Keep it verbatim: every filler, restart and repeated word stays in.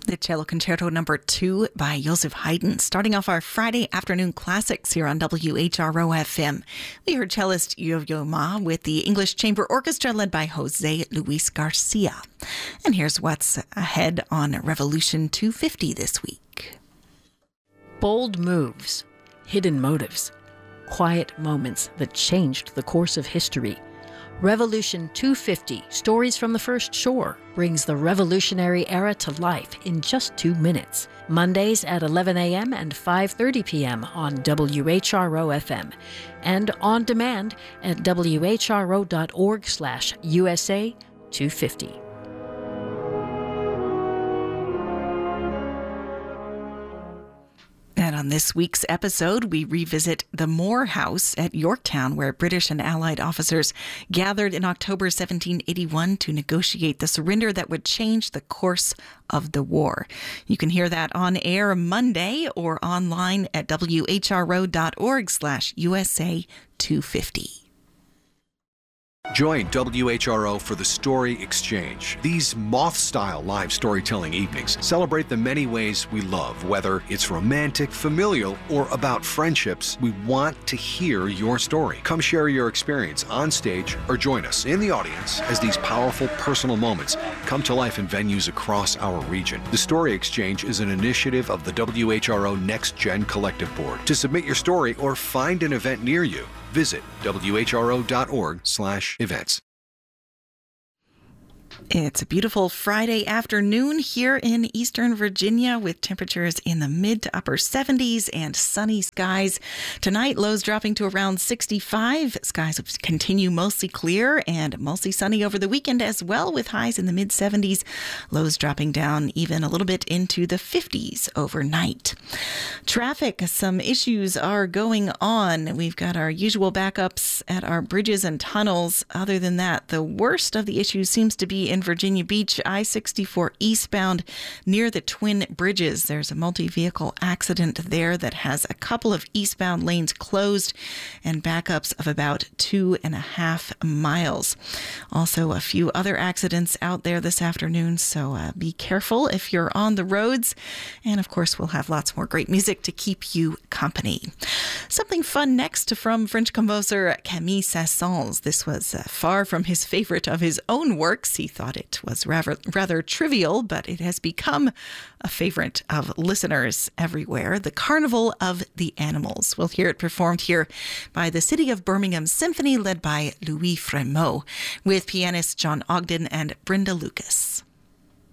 the Cello Concerto number two by Joseph Haydn, starting off our Friday afternoon classics here on W H R O F M. We heard cellist Yo-Yo Ma with the English Chamber Orchestra led by Jose Luis Garcia. And here's what's ahead on Revolution two fifty this week. Bold moves, hidden motives, quiet moments that changed the course of history. Revolution two fifty, Stories from the First Shore, brings the revolutionary era to life in just two minutes. Mondays at eleven a.m. and five thirty p.m. on W H R O F M. And on demand at W H R O dot org slash U S A two fifty. And on this week's episode, we revisit the Moore House at Yorktown, where British and Allied officers gathered in October seventeen eighty-one to negotiate the surrender that would change the course of the war. You can hear that on air Monday or online at W H R O dot org slash U S A two fifty. Join W H R O for the Story Exchange. These moth-style live storytelling evenings celebrate the many ways we love, whether it's romantic, familial, or about friendships. We want to hear your story. Come share your experience on stage or join us in the audience as these powerful personal moments come to life in venues across our region. The Story Exchange is an initiative of the W H R O Next Gen Collective Board. To submit your story or find an event near you, visit W H R O dot org slash events. It's a beautiful Friday afternoon here in Eastern Virginia with temperatures in the mid to upper seventies and sunny skies. Tonight, lows dropping to around sixty-five. Skies will continue mostly clear and mostly sunny over the weekend as well, with highs in the mid seventies. Lows dropping down even a little bit into the fifties overnight. Traffic, some issues are going on. We've got our usual backups at our bridges and tunnels. Other than that, the worst of the issues seems to be in Virginia Beach, I sixty-four eastbound near the Twin Bridges. There's a multi-vehicle accident there that has a couple of eastbound lanes closed and backups of about two and a half miles. Also, a few other accidents out there this afternoon, so uh, be careful if you're on the roads. And of course, we'll have lots more great music to keep you company. Something fun next from French composer Camille Saint-Saëns. This was uh, far from his favorite of his own works. He thought it was rather, rather trivial, but it has become a favorite of listeners everywhere. The Carnival of the Animals. We'll hear it performed here by the City of Birmingham Symphony, led by Louis Frémaux, with pianist John Ogden and Brenda Lucas.